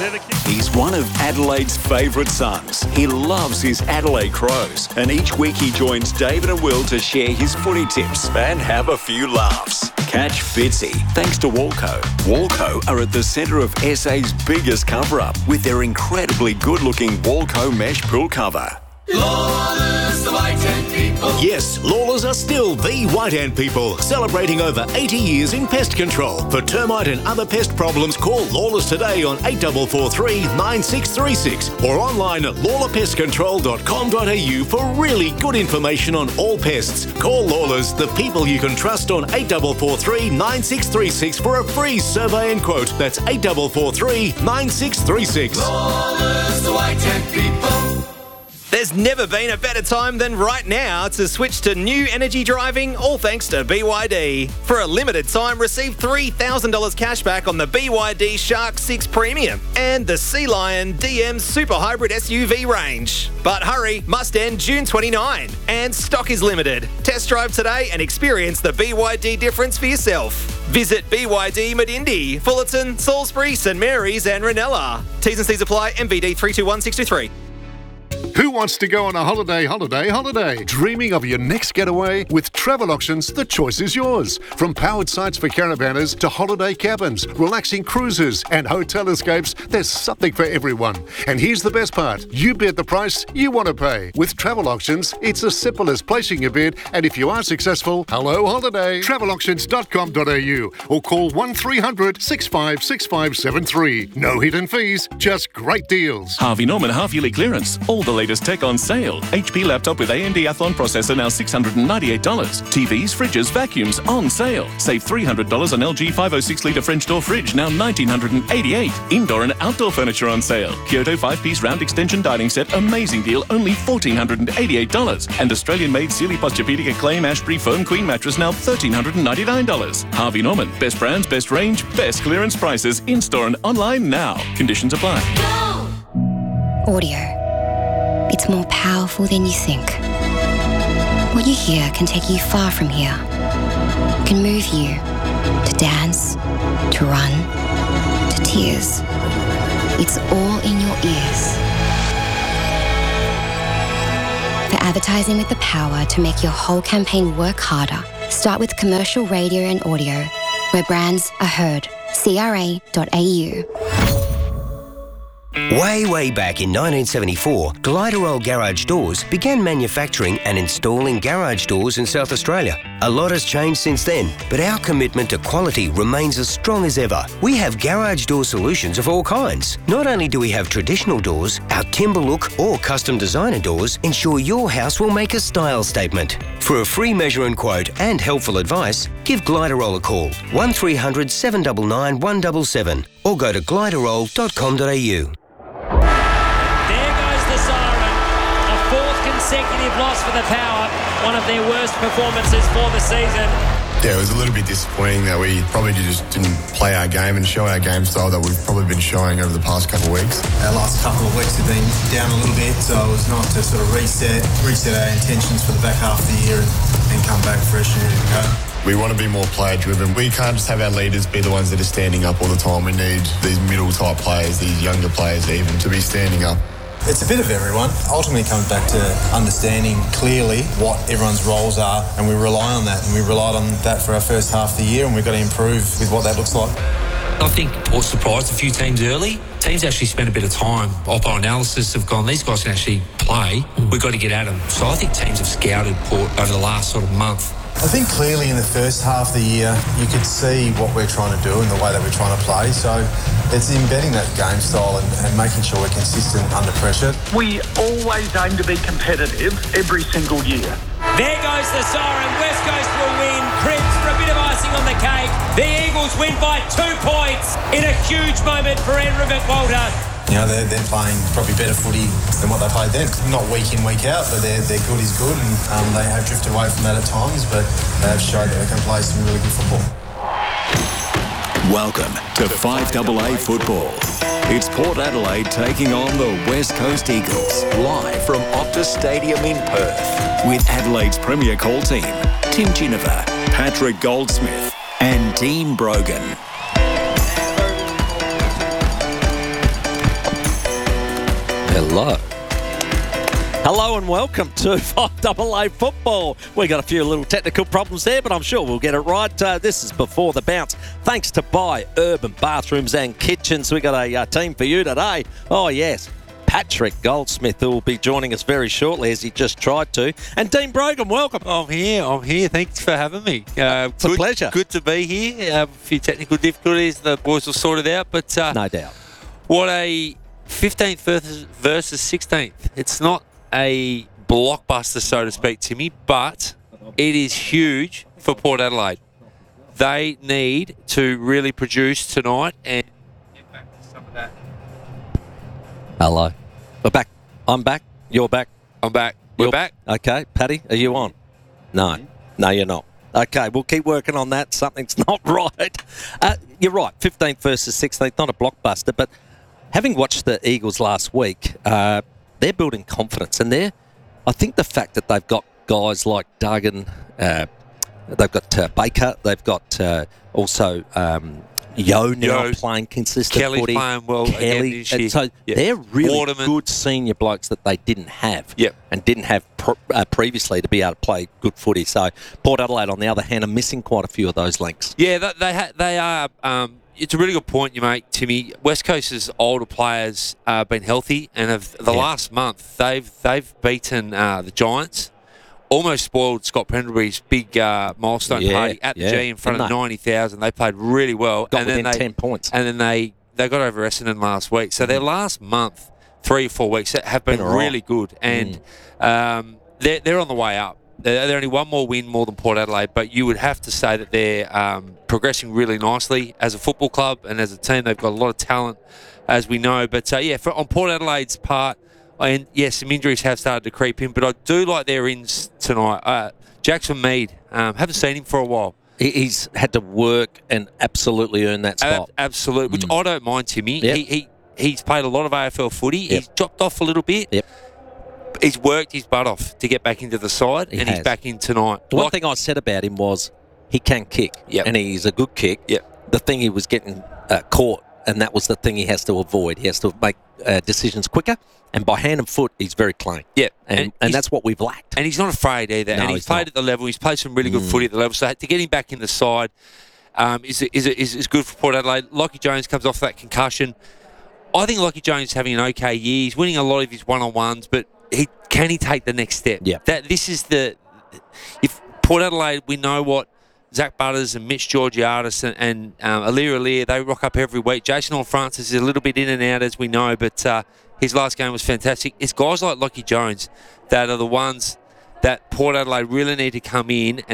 He's one of Adelaide's favourite sons. He loves his Adelaide Crows, and each week he joins David and Will to share his footy tips and have a few laughs. Catch Fitzy thanks to Walco. Walco are at the centre of SA's biggest cover-up with their incredibly good-looking Walco mesh pool cover. Lawlers, the White Ant People. Yes, Lawlers are still the White Ant People, celebrating over 80 years in pest control. For termite and other pest problems, call Lawlers today on 8443 9636 or online at lawlerpestcontrol.com.au for really good information on all pests. Call Lawlers, the people you can trust, on 8443 9636 for a free survey and quote. That's 8443 9636. Lawlers, the White Ant People. There's never been a better time than right now to switch to new energy driving, all thanks to BYD. For a limited time, receive $3,000 cash back on the BYD Shark 6 Premium and the Sea Lion DM Super Hybrid SUV range. But hurry, must end June 29, and stock is limited. Test drive today and experience the BYD difference for yourself. Visit BYD Medindi, Fullerton, Salisbury, St Mary's and Ranella. T's and C's apply. MVD 321623. Who wants to go on a holiday? Dreaming of your next getaway? With Travel Auctions, the choice is yours. From powered sites for caravanners to holiday cabins, relaxing cruises and hotel escapes, there's something for everyone. And here's the best part. You bid the price you want to pay. With Travel Auctions, it's as simple as placing your bid, and if you are successful, hello holiday. Travelauctions.com.au or call 1300 656573. No hidden fees, just great deals. Harvey Norman half-yearly clearance. All the latest tech on sale. HP laptop with AMD Athlon processor now $698. TVs, fridges, vacuums on sale. Save $300 on LG 506-litre French door fridge now $1,988. Indoor and outdoor furniture on sale. Kyoto 5-piece round extension dining set, amazing deal, only $1,488. And Australian-made Sealy Posturepedic Acclaim Ashbury foam queen mattress now $1,399. Harvey Norman, best brands, best range, best clearance prices, in-store and online now. Conditions apply. Audio. It's more powerful than you think. What you hear can take you far from here. Can move you to dance, to run, to tears. It's all in your ears. For advertising with the power to make your whole campaign work harder, start with commercial radio and audio, where brands are heard. CRA.au. Way back in 1974, Gliderol Garage Doors began manufacturing and installing garage doors in South Australia. A lot has changed since then, but our commitment to quality remains as strong as ever. We have garage door solutions of all kinds. Not only do we have traditional doors, our timber look or custom designer doors ensure your house will make a style statement. For a free measure and quote and helpful advice, give Gliderol a call, 1300 799 177, or go to gliderol.com.au. Consecutive loss for the Power, one of their worst performances for the season. Yeah, it was a little bit disappointing that we probably just didn't play our game and show our game style that we've probably been showing over the past couple of weeks. Our last couple of weeks have been down a little bit, so it was nice to sort of reset our intentions for the back half of the year and come back fresh and ready to go. We want to be more player-driven. We can't just have our leaders be the ones that are standing up all the time. We need these middle-type players, these younger players even, to be standing up. It's a bit of everyone. Ultimately, it comes back to understanding clearly what everyone's roles are, and we rely on that. And we relied on that for our first half of the year, and we've got to improve with what that looks like. I think Port surprised a few teams early. Teams actually spent a bit of time. Oppo analysis have gone, these guys can actually play. We've got to get at them. So I think teams have scouted Port over the last sort of month. I think clearly in the first half of the year, you could see what we're trying to do and the way that we're trying to play. So it's embedding that game style and making sure we're consistent under pressure. We always aim to be competitive every single year. There goes the siren. West Coast will win. Cripps for a bit of icing on the cake. The Eagles win by 2 points in a huge moment for Ed Rivett Walter. You know, they're playing probably better footy than what they played then. Not week in, week out, but their good is good, and they have drifted away from that at times, but they have showed that they can play some really good football. Welcome to 5AA Football. It's Port Adelaide taking on the West Coast Eagles, live from Optus Stadium in Perth, with Adelaide's premier call team, Tim Ginniver, Patrick Goldsmith and Dean Brogan. Hello. Hello and welcome to 5AA Football. We got a few little technical problems there, but I'm sure we'll get it right. This is Before the Bounce. Thanks to Buy Urban Bathrooms and Kitchens. We got a team for you today. Oh, yes. Patrick Goldsmith, who will be joining us very shortly, as he just tried to. And Dean Brogan, welcome. I'm here. Thanks for having me. It's a pleasure. Good to be here. A few technical difficulties. The boys will sort it out. But no doubt. What a 15th versus 16th. It's not a blockbuster, so to speak, Timmy, but it is huge for Port Adelaide. They need to really produce tonight and get back to some of that. Hello. We're back. I'm back. You're back. I'm back. We're back. Okay. Paddy, are you on? No, you're not. Okay, we'll keep working on that. Something's not right. You're right. 15th versus 16th, not a blockbuster, but having watched the Eagles last week, they're building confidence, and I think the fact that they've got guys like Duggan, they've got Baker, they've got also Yo now playing consistent Kelly's footy. Playing well. Kelly, Again, so they're really Waterman. good senior blokes that they didn't have, Yep. and didn't have previously to be able to play good footy. So Port Adelaide, on the other hand, are missing quite a few of those links. Yeah, they are. It's a really good point you make, Timmy. West Coast's older players been healthy, and of the last month they've beaten the Giants. Almost spoiled Scott Pendlebury's big milestone party at the G in front of 90,000. They played really well. Got within 10 points. And then they got over Essendon last week. So their last month, 3 or 4 weeks, have been really good. And they're on the way up. They're only one more win more than Port Adelaide, but you would have to say that they're progressing really nicely as a football club and as a team. They've got a lot of talent, as we know. But, on Port Adelaide's part, and yes, some injuries have started to creep in, but I do like their ins tonight. Jackson Mead, haven't seen him for a while. He's had to work and absolutely earn that spot. Absolutely, which I don't mind, Timmy. Yep. He's played a lot of AFL footy. Yep. He's dropped off a little bit. Yep. He's worked his butt off to get back into the side, he's back in tonight. One thing I said about him was he can kick, and he's a good kick. Yep. The thing he was getting caught, and that was the thing he has to avoid. He has to make decisions quicker, and by hand and foot, he's very clean. Yeah, and that's what we've lacked. And he's not afraid either. No, and he's played at the level. He's played some really good footy at the level. So to get him back in the side is good for Port Adelaide. Lockie Jones comes off that concussion. I think Lockie Jones is having an okay year. He's winning a lot of his one-on-ones, but can he take the next step? Yeah. If Port Adelaide, we know what Zach Butters and Mitch Georgiadis and Aliir, they rock up every week. Jason Horne-Francis is a little bit in and out, as we know, but his last game was fantastic. It's guys like Lockie Jones that are the ones that Port Adelaide really need to come in and